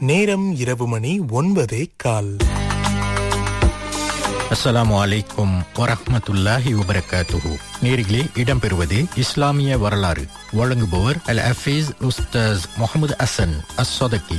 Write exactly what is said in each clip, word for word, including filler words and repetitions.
நேரம் இரவு மணி ஒன்பதே கால். அஸ்ஸலாமு அலைக்கும் வரஹ்மத்துல்லாஹி வபரகாத்துஹு. நேரிலே இடம்பெறுவது இஸ்லாமிய வரலாறு. வழங்குபவர் அல் ஹஃபீஸ் உஸ்தாஸ் முஹம்மது ஹசன் அஸ்-ஸதகி.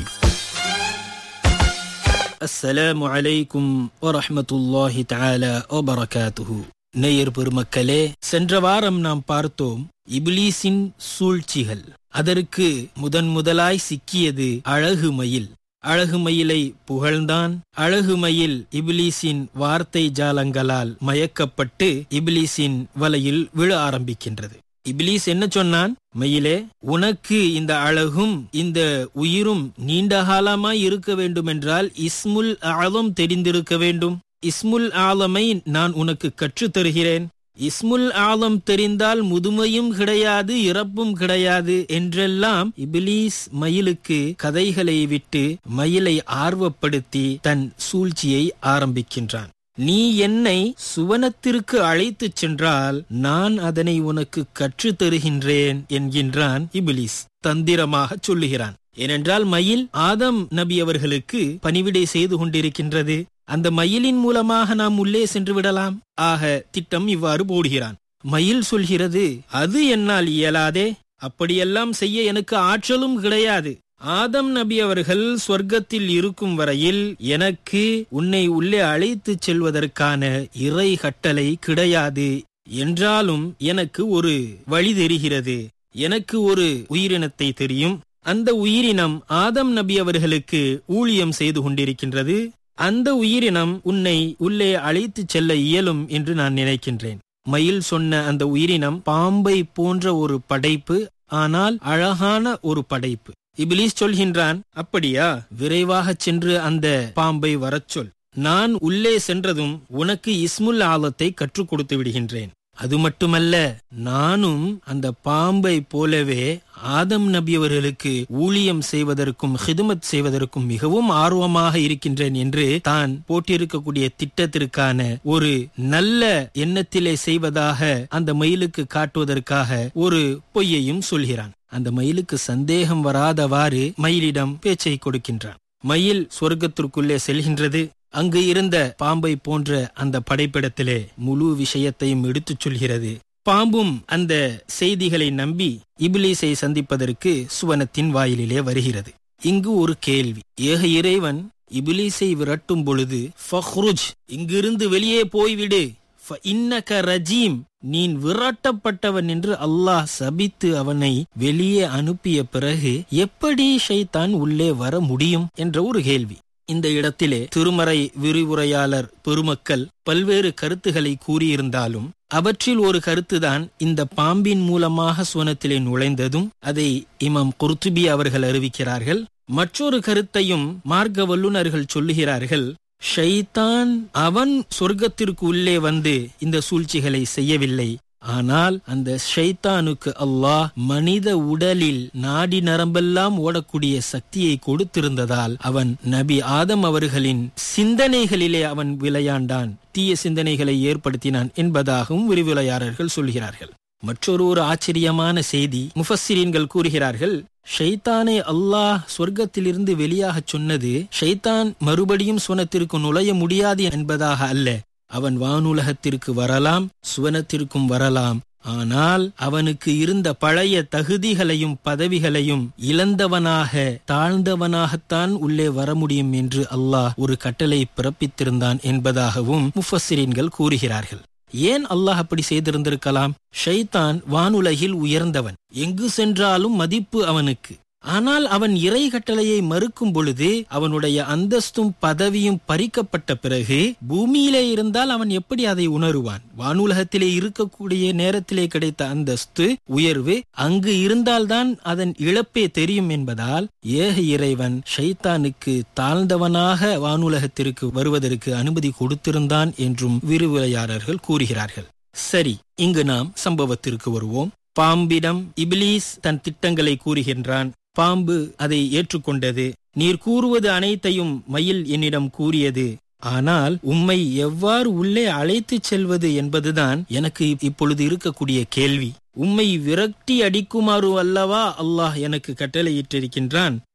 அஸ்ஸலாமு அலைக்கும் வரஹ்மத்துல்லாஹி தஆலா வபரகாத்துஹு. நேயர் பெருமக்களே, சென்ற வாரம் நாம் பார்த்தோம் இப்லீஸின் சூழ்ச்சிகள். அதற்கு முதன் முதலாய் சிக்கியது அழகு மயில். அழகு மயிலை புகழ்ந்தான். அழகு மயில் இப்லீஸின் வார்த்தை ஜாலங்களால் மயக்கப்பட்டு இப்லீஸின் வலையில் விழ ஆரம்பிக்கின்றது. இப்லீஸ் என்ன சொன்னான்? மயிலே, உனக்கு இந்த அழகும் இந்த உயிரும் நீண்ட காலமாய் இருக்க வேண்டுமென்றால் இஸ்முல் ஆலம் தெரிந்திருக்க வேண்டும். இஸ்முல் ஆலமை நான் உனக்கு கற்றுத் தருகிறேன். இஸ்முல் ஆலம் தெரிந்தால் முதுமையும் கிடையாது, இறப்பும் கிடையாது என்றெல்லாம் இப்லீஸ் மயிலுக்கு கதைகளை விட்டு மயிலை ஆர்வப்படுத்தி தன் சூழ்ச்சியை ஆரம்பிக்கின்றான். நீ என்னை சுவனத்திற்கு அழைத்துச் சென்றால் நான் அதனை உனக்கு கற்றுத் தருகின்றேன் என்கின்றான் இப்லீஸ். தந்திரமாக சொல்லுகிறான். ஏனென்றால் மயில் ஆதம் நபி அவர்களுக்கு பணிவிடை செய்து கொண்டிருக்கின்றது. அந்த மயிலின் மூலமாக நாம் உள்ளே சென்று விடலாம். ஆக திட்டம் இவ்வாறு போடுகிறான். மயில் சொல்கிறது, அது என்னால் இயலாதே, அப்படியெல்லாம் செய்ய எனக்கு ஆற்றலும் கிடையாது. ஆதம் நபி அவர்கள் சொர்க்கத்தில் இருக்கும் வரையில் எனக்கு உன்னை உள்ளே அழைத்துச் செல்வதற்கான இறை கட்டளை கிடையாது. என்றாலும் எனக்கு ஒரு வழி தெரிகிறது. எனக்கு ஒரு உயிரினத்தை தெரியும். அந்த உயிரினம் ஆதம் நபி அவர்களுக்கு ஊழியம் செய்து கொண்டிருக்கின்றது. அந்த உயிரினம் உன்னை உள்ளே அழைத்து செல்ல இயலும் என்று நான் நினைக்கின்றேன். மயில் சொன்ன அந்த உயிரினம் பாம்பை போன்ற ஒரு படைப்பு, ஆனால் அழகான ஒரு படைப்பு. இப்லீஸ் சொல்கின்றான், அப்படியா, விரைவாக சென்று அந்த பாம்பை வரச் சொல். நான் உள்ளே சென்றதும் உனக்கு இஸ்முல் ஆலத்தை கற்றுக் கொடுத்து விடுகின்றேன். அது மட்டுமல்ல, நானும் அந்த பாம்பை போலவே ஆதம் நபி அவர்களுக்கு ஊழியம் செய்வதற்கும் ஹிதுமத் செய்வதற்கும் மிகவும் ஆர்வமாக இருக்கின்றேன் என்று தான் போட்டிருக்கக்கூடிய திட்டத்திற்கான ஒரு நல்ல எண்ணத்திலே செய்வதாக அந்த மயிலுக்கு காட்டுவதற்காக ஒரு பொய்யையும் சொல்கிறான். அந்த மயிலுக்கு சந்தேகம் வராதவாறு மயிலிடம் பேச்சை கொடுக்கின்றான். மயில் சொர்க்கத்திற்குள்ளே செல்கின்றது. அங்கு இருந்த பாம்பை போன்ற அந்த படைப்பிடத்திலே முழு விஷயத்தையும் எடுத்துச் சொல்கிறது. பாம்பும் அந்த செய்திகளை நம்பி இப்லீஸை சந்திப்பதற்கு சுவனத்தின் வாயிலிலே வருகிறது. இங்கு ஒரு கேள்வி. ஏக இறைவன் இப்லீஸை விரட்டும் பொழுது, ஃபஹ்ருஜ், இங்கிருந்து வெளியே போய்விடு, ஃபஇன்னக ரஜீம், நீ விரட்டப்பட்டவன் என்று அல்லாஹ் சபித்து அவனை வெளியே அனுப்பிய பிறகு எப்படி ஷைத்தான் உள்ளே வர முடியும் என்ற ஒரு கேள்வி. இந்த இடத்திலே திருமறை விரிவுரையாளர் பெருமக்கள் பல்வேறு கருத்துக்களை கூறியிருந்தாலும் அவற்றில் ஒரு கருத்துதான் இந்த பாம்பின் மூலமாக சுவனத்திலே நுழைந்ததும் அதை இமாம் குர்துபி அவர்கள் அறிவிக்கிறார்கள். மற்றொரு கருத்தையும் மார்க்க வல்லுநர்கள் சொல்லுகிறார்கள். ஷைத்தான் அவன் சொர்க்கத்திற்கு உள்ளே வந்து இந்த சூழ்ச்சிகளை செய்யவில்லை. ஆனால் அந்த ஷைத்தானுக்கு அல்லாஹ் மனித உடலில் நாடி நரம்பெல்லாம் ஓடக்கூடிய சக்தியை கொடுத்திருந்ததால் அவன் நபி ஆதம் அவர்களின் சிந்தனைகளிலே அவன் விளையாண்டான், தீய சிந்தனைகளை ஏற்படுத்தினான் என்பதாகவும் விரிவுரையாளர்கள் சொல்கிறார்கள். மற்றொரு ஒரு ஆச்சரியமான செய்தி முஃபஸ்ஸிரீன்கள் கூறுகிறார்கள். ஷைத்தானை அல்லாஹ் சொர்க்கத்திலிருந்து வெளியாக சொன்னது ஷைத்தான் மறுபடியும் சுவனத்திற்கு நுழைய முடியாது என்பதாக அல்ல. அவன் வானுலகத்திற்கு வரலாம், சுவனத்திற்கும் வரலாம். ஆனால் அவனுக்கு இருந்த பழைய தகுதிகளையும் பதவிகளையும் இழந்தவனாக தாழ்ந்தவனாகத்தான் உள்ளே வர முடியும் என்று அல்லாஹ் ஒரு கட்டளை பிறப்பித்திருந்தான் என்பதாகவும் முஃபஸ்ஸிரீன்கள் கூறுகிறார்கள். ஏன் அல்லாஹ் அப்படி செய்திருந்திருக்கலாம்? ஷைத்தான் வானுலகில் உயர்ந்தவன், எங்கு சென்றாலும் மதிப்பு அவனுக்கு. ஆனால் அவன் இறை கட்டளையை மறுக்கும் பொழுது அவனுடைய அந்தஸ்தும் பதவியும் பறிக்கப்பட்ட பிறகு பூமியிலே இருந்தால் அவன் எப்படி அதை உணருவான்? வானுலகத்திலே இருக்கக்கூடிய நேரத்திலே கிடைத்த அந்தஸ்து உயர்வு அங்கு இருந்தால்தான் அதன் இழப்பே தெரியும் என்பதால் ஏக இறைவன் ஷைத்தானுக்கு தாழ்ந்தவனாக வானுலகத்திற்கு வருவதற்கு அனுமதி கொடுத்திருந்தான் என்றும் விரிவுரையாளர்கள் கூறுகிறார்கள். சரி, இங்கு நாம் சம்பவத்திற்கு வருவோம். பாம்பிடம் இப்லீஸ் தன் திட்டங்களை கூறுகின்றான். பாம்பு அதை ஏற்றுக்கொண்டது. நீர் கூறுவது அனைத்தையும் மயில் என்னிடம் கூறியது. ஆனால் உம்மை எவ்வாறு உள்ளே அழைத்துச் செல்வது என்பதுதான் எனக்கு இப்பொழுது இருக்கக்கூடிய கேள்வி. உம்மை விரட்டி அடிக்குமாறு அல்லவா அல்லாஹ் எனக்கு கட்டளையிட்டிருக்கின்றான்.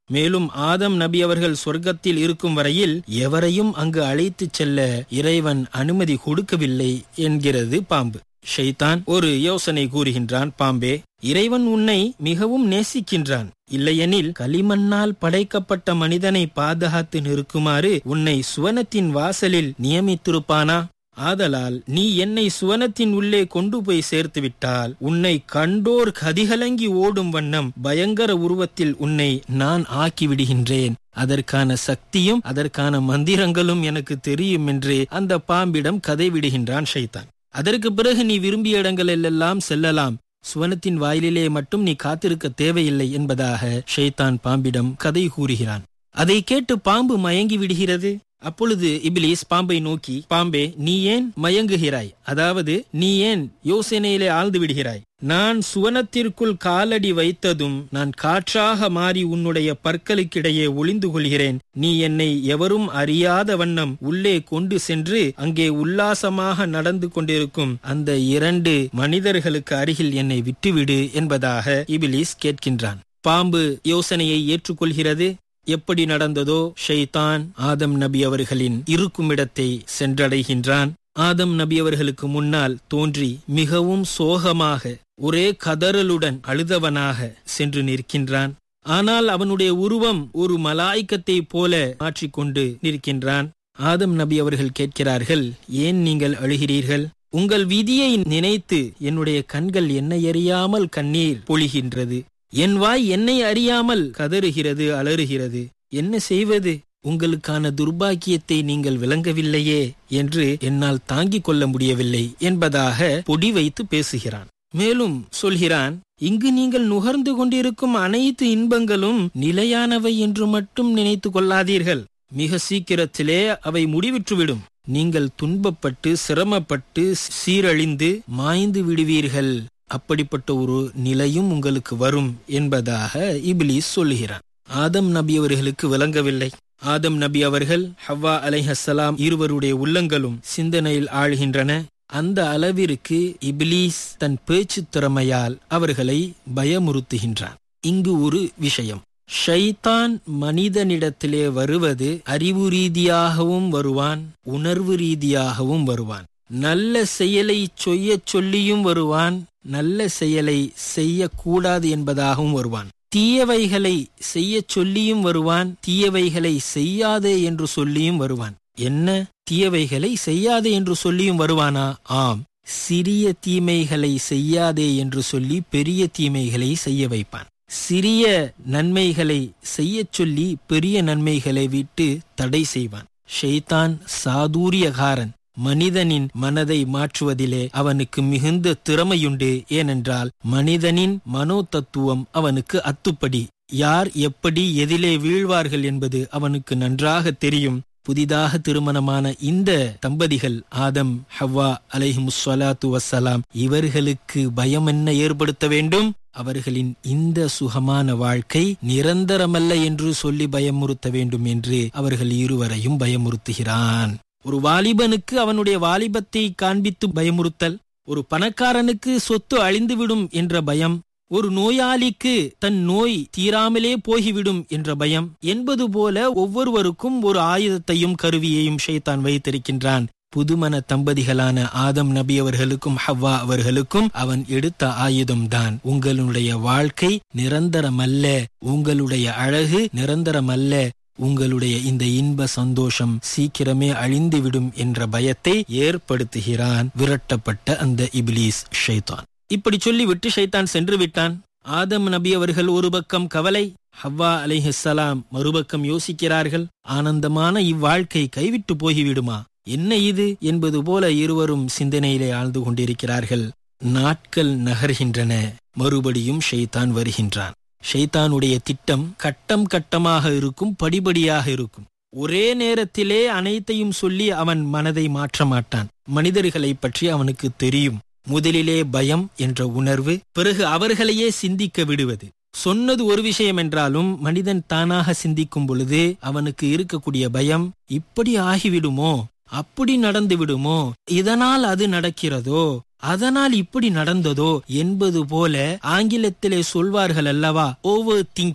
மேலும் ஆதம் நபி அவர்கள் சொர்க்கத்தில் இருக்கும் வரையில் எவரையும் அங்கு அழைத்துச் செல்ல இறைவன் அனுமதி கொடுக்கவில்லை என்கிறது பாம்பு. ஷைத்தான் ஒரு யோசனை கூறுகின்றான். பாம்பே, இறைவன் உன்னை மிகவும் நேசிக்கின்றான். இல்லையெனில் களிமண்ணால் படைக்கப்பட்ட மனிதனை பாதுகாத்து நிற்குமாறு உன்னை சுவனத்தின் வாசலில் நியமித்திருப்பானா? ஆதலால் நீ என்னை சுவனத்தின் உள்ளே கொண்டு போய் சேர்த்து விட்டால் உன்னை கண்டோர் கதிகலங்கி ஓடும் வண்ணம் பயங்கர உருவத்தில் உன்னை நான் ஆக்கிவிடுகின்றேன். அதற்கான சக்தியும் அதற்கான மந்திரங்களும் எனக்கு தெரியும் என்று அந்த பாம்பிடம் கதை விடுகின்றான் ஷைத்தான். அதற்கு பிறகு நீ விரும்பிய இடங்களெல்லாம் செல்லலாம், சுவனத்தின் வாயிலே மட்டும் நீ காத்திருக்க தேவையில்லை என்பதாக ஷைத்தான் பாம்பிடம் கதை கூறுகிறான். அதை கேட்டு பாம்பு மயங்கி விடுகிறது. அப்பொழுது இப்லீஸ் பாம்பை நோக்கி, பாம்பே, நீ ஏன் மயங்குகிறாய்? அதாவது நீ ஏன் யோசனையிலே ஆழ்ந்து விடுகிறாய்? நான் சுவனத்திற்குள் காலடி வைத்ததும் நான் காற்றாக மாறி உன்னுடைய பற்களுக்கிடையே ஒளிந்து கொள்கிறேன். நீ என்னை எவரும் அறியாத வண்ணம் உள்ளே கொண்டு சென்று அங்கே உல்லாசமாக நடந்து கொண்டிருக்கும் அந்த இரண்டு மனிதர்களுக்கு அருகில் என்னை விட்டுவிடு என்பதாக இப்லீஸ் கேட்கின்றான். பாம்பு யோசனையை ஏற்றுக்கொள்கிறது. எப்படி நடந்ததோ ஷைத்தான் ஆதம் நபி அவர்களின் இருக்கும் இடத்தை சென்றடைகின்றான். ஆதம் நபி அவர்களுக்கு முன்னால் தோன்றி மிகவும் சோகமாக ஒரே கதறலுடன் அழுதவனாக சென்று நிற்கின்றான். ஆனால் அவனுடைய உருவம் ஒரு மலாய்க்கத்தை போல மாற்றிக்கொண்டு நிற்கின்றான். ஆதம் நபி அவர்கள் கேட்கிறார்கள், ஏன் நீங்கள் அழுகிறீர்கள்? உங்கள் விதியை நினைத்து என்னுடைய கண்கள் என்னை அறியாமல் கண்ணீர் பொழிகின்றது. என் வாய் என்னை அறியாமல் கதறுகிறது, அலறுகிறது. என்ன செய்வது? உங்களுக்கான துர்பாக்கியத்தை நீங்கள் விளங்கவில்லையே என்று என்னால் தாங்கிக் கொள்ள முடியவில்லை என்பதாக பொடி வைத்து பேசுகிறான். மேலும் சொல்கிறான், இங்கு நீங்கள் நுகர்ந்து கொண்டிருக்கும் அனைத்து இன்பங்களும் நிலையானவை என்று மட்டும் நினைத்து கொள்ளாதீர்கள். மிக சீக்கிரத்திலே அவை முடிவிற்றுவிடும். நீங்கள் துன்பப்பட்டு சிரமப்பட்டு சீரழிந்து மாய்ந்து விடுவீர்கள். அப்படிப்பட்ட ஒரு நிலையும் உங்களுக்கு வரும் என்பதாக இப்லீஸ் சொல்லுகிறான். ஆதம் நபி அவர்களுக்கு விளங்கவில்லை. ஆதம் நபி அவர்கள், ஹவ்வா அலைஹஸ்ஸலாம் இருவருடைய உள்ளங்களும் சிந்தனையில் ஆழ்கின்றன. அந்த அளவிற்கு இப்லீஸ் தன் பேச்சு திறமையால் அவர்களை பயமுறுத்துகின்றான். இங்கு ஒரு விஷயம், ஷைத்தான் மனிதனிடத்திலே வருவது அறிவு ரீதியாகவும் வருவான், உணர்வு ரீதியாகவும் வருவான். நல்ல செயலை செய்ய சொல்லியும் வருவான், நல்ல செயலை செய்யக்கூடாது என்பதாகவும் வருவான். தீயவைகளை செய்ய சொல்லியும் வருவான், தீயவைகளை செய்யாதே என்று சொல்லியும் வருவான். என்ன, தீயவைகளை செய்யாதே என்று சொல்லியும் வருவானா? ஆம், சிறிய தீமைகளை செய்யாதே என்று சொல்லி பெரிய தீமைகளை செய்ய வைப்பான். சிறிய நன்மைகளை செய்ய சொல்லி பெரிய நன்மைகளை விட்டு தடை செய்வான். ஷைத்தான் சாதுரியகாரன். மனிதனின் மனதை மாற்றுவதிலே அவனுக்கு மிகுந்த திறமையுண்டு. ஏனென்றால் மனிதனின் மனோ தத்துவம் அவனுக்கு அத்துப்படி. யார் எப்படி எதிலே வீழ்வார்கள் என்பது அவனுக்கு நன்றாக தெரியும். புதிதாக திருமணமான இந்த தம்பதிகள் ஆதம் ஹவ்வா அலைஹிமுஸ்ஸலாத்து வஸ்ஸலாம், இவர்களுக்கு பயம் என்ன ஏற்படுத்த வேண்டும்? அவர்களின் இந்த சுகமான வாழ்க்கை நிரந்தரமல்ல என்று சொல்லி பயமுறுத்த வேண்டும் என்று அவர்கள் இருவரையும் பயமுறுத்துகிறான். ஒரு வாலிபனுக்கு அவனுடைய வாலிபத்தை காண்பித்து பயமுறுத்தல், ஒரு பணக்காரனுக்கு சொத்து அழிந்துவிடும் என்ற பயம், ஒரு நோயாளிக்கு தன் நோய் தீராமலே போய்விடும் என்ற பயம் என்பது போல ஒவ்வொருவருக்கும் ஒரு ஆயுதத்தையும் கருவியையும் ஷைத்தான் வைத்திருக்கின்றான். புதுமண தம்பதிகளான ஆதம் நபி அவர்களுக்கும் ஹவ்வா அவர்களுக்கும் அவன் எடுத்த ஆயுதம்தான், உங்களுடைய வாழ்க்கை நிரந்தரமல்ல, உங்களுடைய அழகு நிரந்தரமல்ல, உங்களுடைய இந்த இன்ப சந்தோஷம் சீக்கிரமே அழிந்துவிடும் என்ற பயத்தை ஏற்படுத்துகிறான் விரட்டப்பட்ட அந்த இப்லீஸ் ஷைத்தான். இப்படி சொல்லிவிட்டு ஷைத்தான் சென்று விட்டான். ஆதம் நபி அவர்கள் ஒரு பக்கம் கவலை, ஹவ்வா அலைஹிஸ்ஸலாம் மறுபக்கம் யோசிக்கிறார்கள். ஆனந்தமான இவ்வாழ்க்கை கைவிட்டு போய்விடுமா, என்ன இது என்பது போல இருவரும் சிந்தனையிலே ஆழ்ந்து கொண்டிருக்கிறார்கள். நாட்கள் நகர்கின்றன. மறுபடியும் ஷைத்தான் வருகின்றான். ஷைத்தானுடைய திட்டம் கட்டம் கட்டமாக இருக்கும், படிபடியாக இருக்கும். ஒரே நேரத்திலே அனைத்தையும் சொல்லி அவன் மனதை மாற்ற மாட்டான். மனிதர்களை பற்றி அவனுக்கு தெரியும். முதலிலே பயம் என்ற உணர்வு, பிறகு அவர்களையே சிந்திக்க விடுவது. சொன்னது ஒரு விஷயம் என்றாலும் மனிதன் தானாக சிந்திக்கும் பொழுது அவனுக்கு இருக்கக்கூடிய பயம், இப்படி ஆகிவிடுமோ, அப்படி நடந்து விடுமோ, இதனால் அது நடக்கிறதோ, அதனால் இப்படி நடந்ததோ என்பது போல ஆங்கிலத்திலே சொல்வார்கள் அல்லவா, ஓவர் திங்கிங்.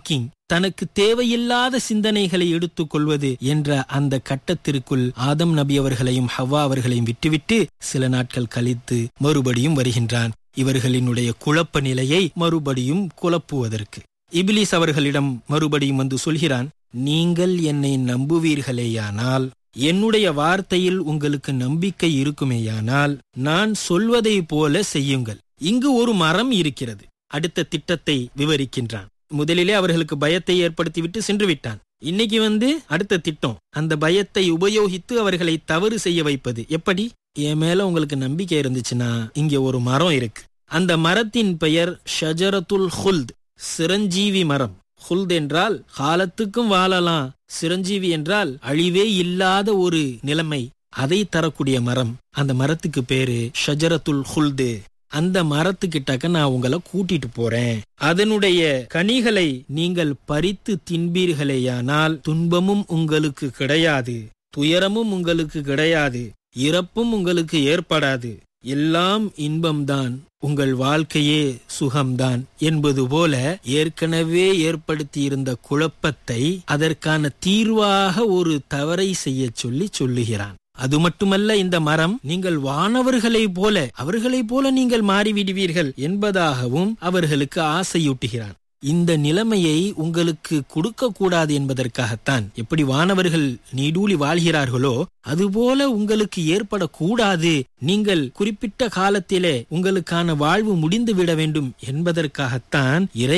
தனக்கு தேவையில்லாத சிந்தனைகளை எடுத்துக் கொள்வது என்ற அந்த கட்டத்திற்குள் ஆதம் நபி அவர்களையும் ஹவ்வா அவர்களையும் விட்டுவிட்டு சில நாட்கள் கழித்து மறுபடியும் வருகின்றான், இவர்களினுடைய குழப்ப நிலையை மறுபடியும் குழப்புவதற்கு. இப்லீஸ் அவர்களிடம் மறுபடியும் வந்து சொல்கிறான், நீங்கள் என்னை நம்புவீர்களேயானால், என்னுடைய வார்த்தையில் உங்களுக்கு நம்பிக்கை இருக்குமேயானால், நான் சொல்வதை போல செய்யுங்கள். இங்கு ஒரு மரம் இருக்கிறது. அடுத்த திட்டத்தை விவரிக்கின்றான். முதலிலே அவர்களுக்கு பயத்தை ஏற்படுத்திவிட்டு சென்று விட்டான். இன்னைக்கு வந்து அடுத்த திட்டம், அந்த பயத்தை உபயோகித்து அவர்களை தவறு செய்ய வைப்பது. எப்படி? என் மேல உங்களுக்கு நம்பிக்கை இருந்துச்சுன்னா இங்க ஒரு மரம் இருக்கு. அந்த மரத்தின் பெயர் ஷஜரத்துல் ஹுல்த், சிரஞ்சீவி மரம். ஹுல்த் என்றால் காலத்துக்கும் வாழலாம், சிரஞ்சீவி என்றால் அழிவே இல்லாத ஒரு நிலைமை, அதை தரக்கூடிய மரம். அந்த மரத்துக்கு பேரு ஷஜரத்துல் ஹுல்து. அந்த மரத்துக்கிட்டக்க நான் உங்களை கூட்டிட்டு போறேன். அதனுடைய கனிகளை நீங்கள் பறித்து தின்பீர்களேயானால் துன்பமும் உங்களுக்கு கிடையாது, துயரமும் உங்களுக்கு கிடையாது, இறப்பும் உங்களுக்கு ஏற்படாது, எல்லாம் இன்பம்தான், உங்கள் வாழ்க்கையே சுகம்தான் என்பது போல ஏற்கனவே ஏற்படுத்தியிருந்த குழப்பத்தை அதற்கான தீர்வாக ஒரு தவறை செய்ய சொல்லி சொல்லுகிறான். அது மட்டுமல்ல, இந்த மரம் நீங்கள் வானவர்களை போல அவர்களை போல நீங்கள் மாறிவிடுவீர்கள் என்பதாகவும் அவர்களுக்கு ஆசையூட்டுகிறான். இந்த நிலைமையை உங்களுக்கு கொடுக்க கூடாது என்பதற்காகத்தான். எப்படி வானவர்கள் நீடூழி வாழ்கிறார்களோ அதுபோல உங்களுக்கு ஏற்படக்கூடாது, நீங்கள் குறிப்பிட்ட காலத்திலே உங்களுக்கான வாழ்வு முடிந்து விட வேண்டும் என்பதற்காகத்தான் இறை